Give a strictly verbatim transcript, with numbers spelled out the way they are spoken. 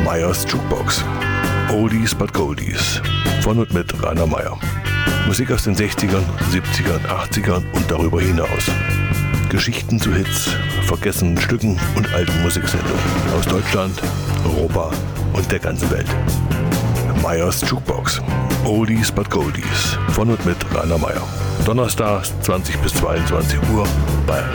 Meyers Jukebox. Oldies but Goldies. Von und mit Rainer Meyer. Musik aus den sechzigern, siebzigern, achtzigern und darüber hinaus. Geschichten zu Hits, vergessenen Stücken und alten Musiksendungen aus Deutschland, Europa und der ganzen Welt. Meyers Jukebox. Oldies but Goldies. Von und mit Rainer Meyer. Donnerstag zwanzig bis zweiundzwanzig Uhr bei